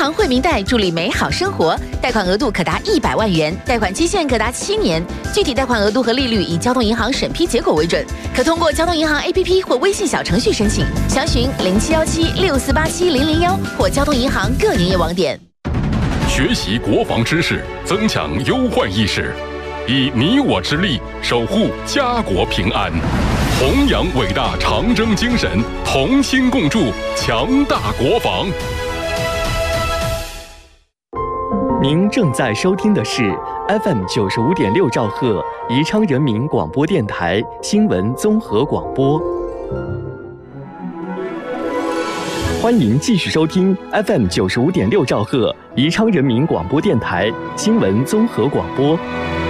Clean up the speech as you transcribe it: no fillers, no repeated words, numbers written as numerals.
行惠民贷助力美好生活，贷款额度可达100万元，贷款期限可达7年，具体贷款额度和利率以交通银行审批结果为准，可通过交通银行 APP 或微信小程序申请，详询071764870001或交通银行各营业网点。 学习国防知识，增强忧患意识，以你我之力守护家国平安，弘扬伟大长征精神，同心共筑强大国防。 您正在收听的是 FM 95.6兆赫宜昌人民广播电台新闻综合广播。欢迎继续收听 FM 95.6兆赫宜昌人民广播电台新闻综合广播。